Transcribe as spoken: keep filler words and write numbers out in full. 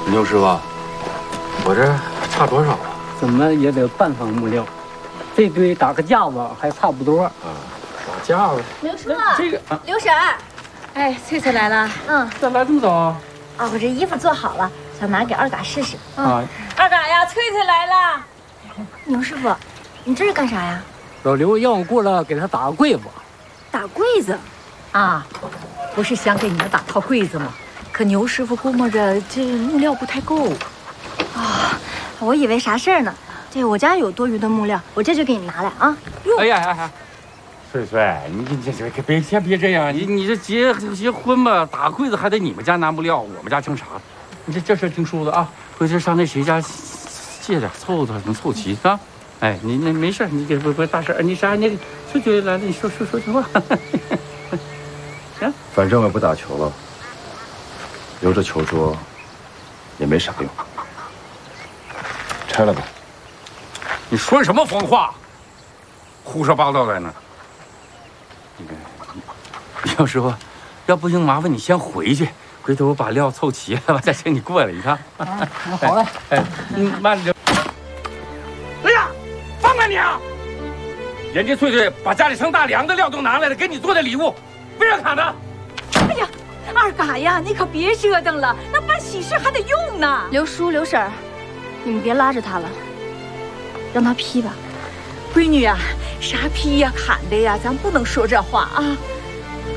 牛师傅，我这差多少啊？ 怎么也得半方木料，这堆打个架子还差不多。 啊，打架子。 刘叔， 这个啊， 刘婶儿， 哎，翠翠来了。 嗯， 咋来这么早啊？ 啊，我这衣服做好了，想拿给二嘎试试。 啊， 二嘎呀，翠翠来了。 牛师傅，你这是干啥呀？ 老刘让我过来给他打个柜子。 打柜子。 啊，不是想给你们打套柜子吗？可牛师傅估摸着这木料不太够。 啊，我以为啥事儿呢。这我家有多余的木料，我这就给你拿来啊。 哎呀哎呀，翠翠，你这这这别先别这样，你你这结结婚吧，打柜子还得你们家拿木料，我们家挣啥？你这这事挺舒服的啊，回去上那谁家借点凑凑能凑齐啊。哎，你那没事，你这不不大事，你啥你翠翠来了，你说说说句话。行， 反正我也不打球了，留着球桌也没啥用，拆了吧。 你说什么疯话？胡说八道在那。那个廖师傅，要不行麻烦你先回去，回头我把料凑齐了，我再请你过来一趟。 啊，好嘞。 哎，你慢着。哎呀，放开你啊！人家翠翠把家里剩大粮的料都拿来了，给你做的礼物，为啥砍的？ 哎呀，二嘎呀，你可别折腾了，那办喜事还得用呢。 刘叔、刘婶儿，你们别拉着他了，让他劈吧。 闺女呀，啥劈呀、砍的呀，咱不能说这话啊。